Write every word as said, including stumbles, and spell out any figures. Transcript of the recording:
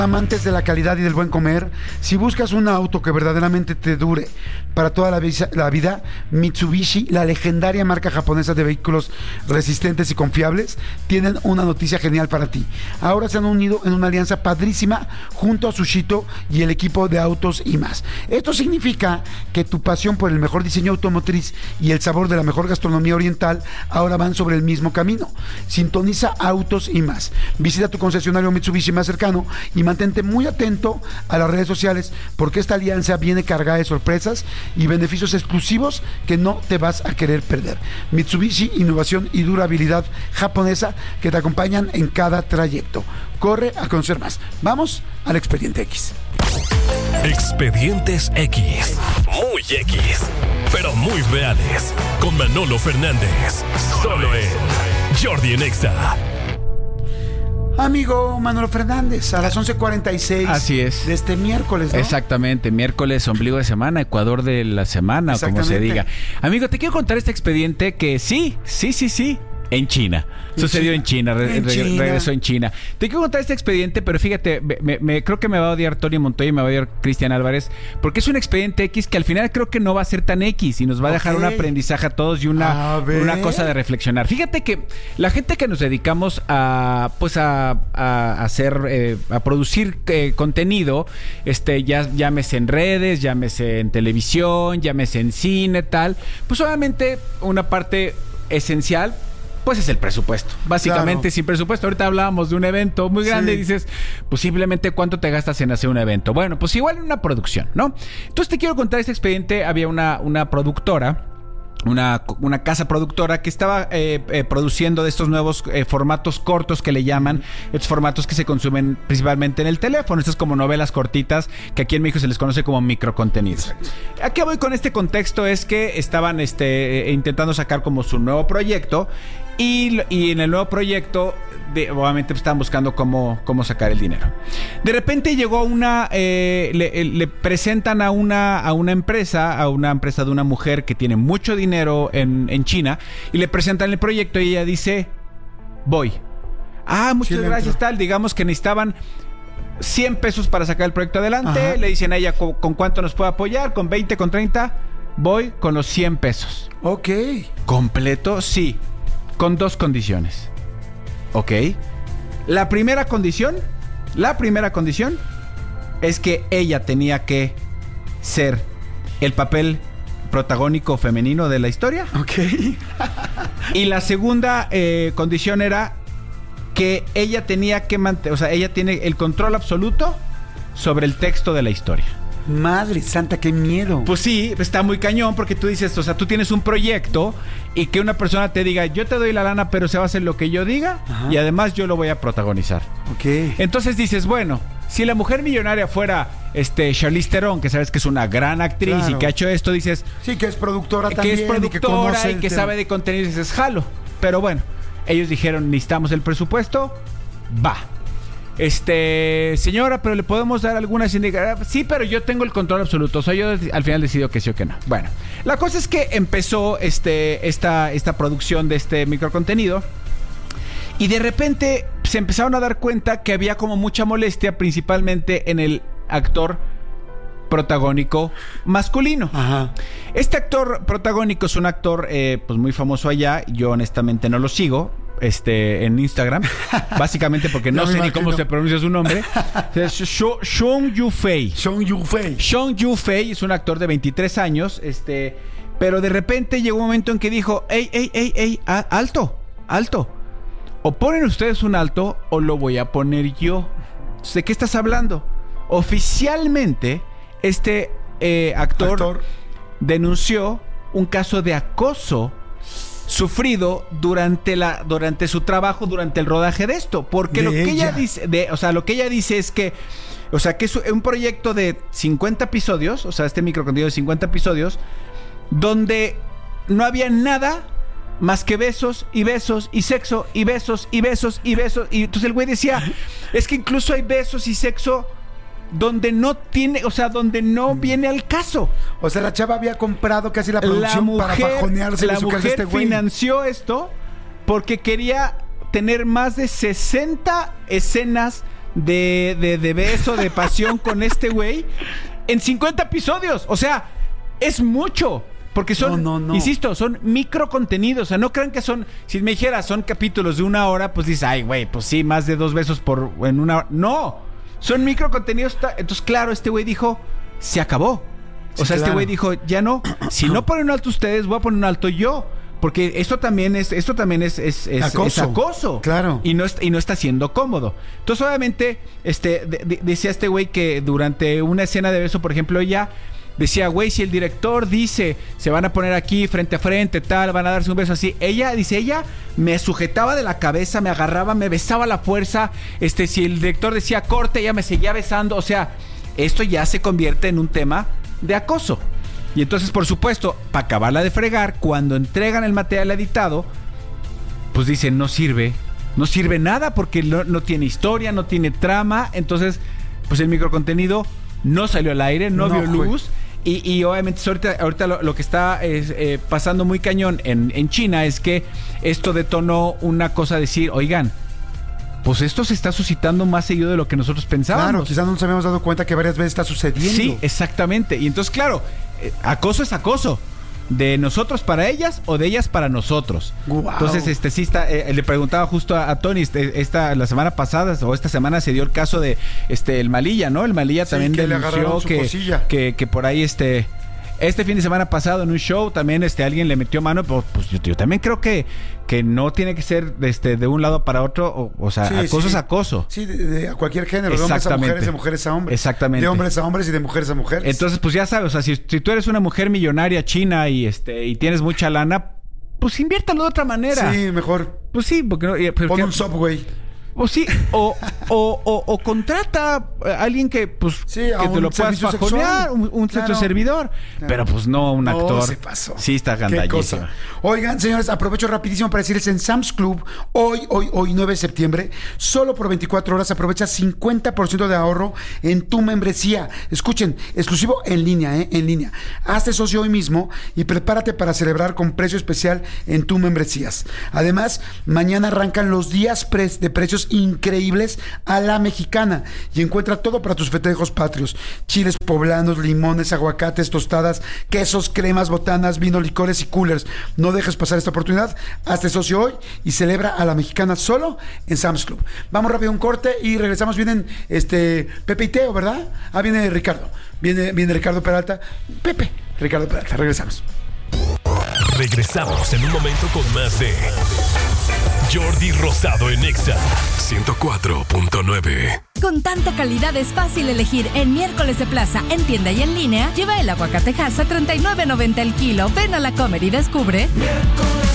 Amantes de la calidad y del buen comer, si buscas un auto que verdaderamente te dure para toda la vida, la vida, Mitsubishi, la legendaria marca japonesa de vehículos resistentes y confiables, tienen una noticia genial para ti. Ahora se han unido en una alianza padrísima junto a Sushito y el equipo de Autos y Más. Esto significa que tu pasión por el mejor diseño automotriz y el sabor de la mejor gastronomía oriental ahora van sobre el mismo camino. Sintoniza Autos y Más. Visita tu concesionario Mitsubishi más cercano y mantente muy atento a las redes sociales porque esta alianza viene cargada de sorpresas y beneficios exclusivos que no te vas a querer perder. Mitsubishi, innovación y durabilidad japonesa que te acompañan en cada trayecto. Corre a conocer más. Vamos al Expediente X. Expedientes X. Muy X, pero muy reales. Con Manolo Fernández. Solo en Jordi en Exa. Amigo Manolo Fernández, a las once cuarenta y seis. Así es. De este miércoles, ¿no? Exactamente, miércoles, ombligo de semana, Ecuador de la semana, o como se diga. Amigo, te quiero contar este expediente que sí, sí, sí, sí. En China. ¿En Sucedió China? en China, re- en re- China. regresó en China. Te quiero contar este expediente, pero fíjate, me, me, creo que me va a odiar Tony Montoya y me va a odiar Cristian Álvarez, porque es un expediente X que al final creo que no va a ser tan X y nos va a dejar okay. un aprendizaje a todos y una, una cosa de reflexionar. Fíjate que la gente que nos dedicamos a pues a, a hacer, eh, a producir eh, contenido, este, ya llámese en redes, llámese en televisión, llámese en cine, tal, pues obviamente una parte esencial pues es el presupuesto. Básicamente, claro. Sin presupuesto. Ahorita hablábamos de un evento muy grande, sí. Y dices, pues simplemente cuánto te gastas en hacer un evento. Bueno, pues igual en una producción, ¿no? Entonces te quiero contar este expediente. Había una, una productora, una, una casa productora que estaba eh, eh, produciendo de estos nuevos eh, formatos cortos que le llaman, estos formatos que se consumen principalmente en el teléfono, estas como novelas cortitas que aquí en México se les conoce como microcontenidos. Exacto. ¿A qué voy con este contexto? Es que estaban este, eh, intentando sacar como su nuevo proyecto y, y en el nuevo proyecto de, obviamente estaban buscando cómo, cómo sacar el dinero. De repente llegó una, eh, le, le presentan a una, a una empresa, a una empresa de una mujer que tiene mucho dinero en, en China, y le presentan el proyecto y ella dice, voy. Ah, muchas sí, gracias, tal. Digamos que necesitaban cien pesos para sacar el proyecto adelante. Ajá. Le dicen a ella, ¿con, ¿con cuánto nos puede apoyar? ¿Con veinte, con treinta? Voy con los cien pesos. Ok. ¿Completo? Sí. Con dos condiciones. Ok. La primera condición, la primera condición es que ella tenía que ser el papel protagónico femenino de la historia. Ok. Y la segunda eh, condición era que ella tenía que mantener, o sea, ella tiene el control absoluto sobre el texto de la historia. Madre santa, qué miedo. Pues sí, está muy cañón porque tú dices, o sea, tú tienes un proyecto y que una persona te diga, yo te doy la lana, pero se va a hacer lo que yo diga. Ajá. Y además yo lo voy a protagonizar. Ok. Entonces dices, bueno, si la mujer millonaria fuera este Charlize Theron, que sabes que es una gran actriz, claro, y que ha hecho esto, dices... Sí, que es productora que también. Que es productora y que, y que sabe de contenido, y dices, jalo. Pero bueno, ellos dijeron, necesitamos el presupuesto, va. Este, señora, pero le podemos dar algunas indicaciones. Sí, pero yo tengo el control absoluto. O sea, yo al final decido que sí o que no. Bueno, la cosa es que empezó este, esta, esta producción de este microcontenido. Y de repente se empezaron a dar cuenta que había como mucha molestia, principalmente en el actor protagónico masculino. Ajá. Este actor protagónico es un actor eh, pues muy famoso allá. Yo honestamente no lo sigo. Este, en Instagram, básicamente porque no, no sé imagino. ni cómo se pronuncia su nombre. Es Sean Yufei. Sean Yufei. Sean Yufei es un actor de veintitrés años, este, pero de repente llegó un momento en que dijo, ey, ey, ey, ey, alto, alto. O ponen ustedes un alto o lo voy a poner yo. ¿De qué estás hablando? Oficialmente, este eh, actor, actor denunció un caso de acoso sufrido durante la durante su trabajo, durante el rodaje de esto, porque de lo que ella, ella dice, de, o sea, lo que ella dice es que, o sea, que es un proyecto de cincuenta episodios, o sea, este microcontenido de cincuenta episodios, donde no había nada más que besos y besos y sexo y besos y besos y besos, y entonces el güey decía, es que incluso hay besos y sexo donde no tiene, o sea, donde no viene al caso. O sea, la chava había comprado casi la producción la mujer, para fajonearse la de su mujer casa este güey. Financió esto porque quería tener más de sesenta escenas de, de, de beso, de pasión con este güey en cincuenta episodios. O sea, es mucho. Porque son, no, no, no. insisto, son micro contenidos. O sea, no crean que son, si me dijera, son capítulos de una hora, pues dices, ay, güey, pues sí, más de dos besos por en una hora. No, son micro contenidos. Entonces, claro, este güey dijo, se acabó. O sí, sea, claro. Este güey dijo, ya no. Si no ponen un alto ustedes, voy a poner un alto yo. Porque esto también es, esto también es, es, es, acoso. es acoso. Claro. Y no, y no está siendo cómodo. Entonces, obviamente, este, de, de, decía este güey que durante una escena de beso, por ejemplo, ella decía, güey, si el director dice, se van a poner aquí frente a frente, tal, van a darse un beso así. Ella, dice, ella me sujetaba de la cabeza, me agarraba, me besaba a la fuerza. Este, si el director decía corte, ella me seguía besando. O sea, esto ya se convierte en un tema de acoso. Y entonces, por supuesto, para acabarla de fregar, cuando entregan el material editado, pues dicen, no sirve, no sirve nada porque no, no tiene historia, no tiene trama. Entonces, pues el microcontenido no salió al aire, no, no vio luz. Y, y obviamente ahorita, ahorita lo, lo que está es, eh, pasando muy cañón en, en China es que esto detonó una cosa, decir, oigan, pues esto se está suscitando más seguido de lo que nosotros pensábamos. Claro, quizás no nos habíamos dado cuenta que varias veces está sucediendo. Sí, exactamente. Y entonces, claro, eh, acoso es acoso. De nosotros para ellas o de ellas para nosotros. Wow. Entonces, este sí está, eh, le preguntaba justo a, a Tony, este, esta, la semana pasada o esta semana se dio el caso de este el Malilla, ¿no? El Malilla sí, también denunció que, que, que por ahí este. Este fin de semana pasado en un show también este alguien le metió mano, pues, pues yo, yo también creo que, que no tiene que ser este, de un lado para otro, o, o sea, sí, acoso sí. es acoso. Sí, de, de a cualquier género, de hombres a mujeres, de mujeres a hombres. Exactamente. De hombres a hombres y de mujeres a mujeres. Entonces, pues ya sabes, o sea, si, si tú eres una mujer millonaria china y este y tienes mucha lana, pues inviértalo de otra manera. Sí, mejor. Pues sí, porque no... Porque, pon un Subway. O sí, o, o, o, o contrata a alguien que pues sí, que te lo puedas fajonear, un, un claro. sexo servidor, claro. Pero pues no un actor. No, se pasó. Sí está gandallísimo. Oigan, señores, aprovecho rapidísimo para decirles en Sam's Club, hoy, hoy, hoy, nueve de septiembre, solo por veinticuatro horas aprovecha cincuenta por ciento de ahorro en tu membresía. Escuchen, exclusivo en línea, ¿eh? En línea. Hazte socio hoy mismo y prepárate para celebrar con precio especial en tu membresías. Además, mañana arrancan los días pre- de precios increíbles a la mexicana y encuentra todo para tus festejos patrios: chiles poblanos, limones, aguacates, tostadas, quesos, cremas, botanas, vino, licores y coolers. No dejes pasar esta oportunidad. Hazte socio hoy y celebra a la mexicana solo en Sam's Club. Vamos rápido a un corte y regresamos. Vienen este Pepe y Teo, ¿verdad? Ah, viene Ricardo. Viene, viene Ricardo Peralta. Pepe, Ricardo Peralta. Regresamos. Regresamos en un momento con más de Jordi Rosado en Exa ciento cuatro punto nueve. Con tanta calidad es fácil elegir en Miércoles de Plaza, en tienda y en línea. Lleva el aguacate Hass a treinta y nueve noventa el kilo. Ven a la Comer y descubre. Miércoles.